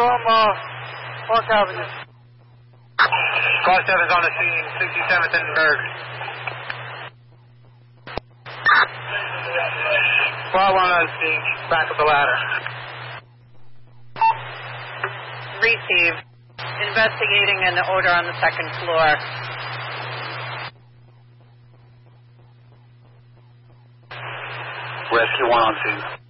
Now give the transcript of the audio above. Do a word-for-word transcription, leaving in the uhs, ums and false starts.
from uh, Park Avenue. Car seven's on the scene, sixty-seventh and Berg. Car one on the scene, back of the ladder. Received. Investigating an odor on the second floor. Rescue one on scene.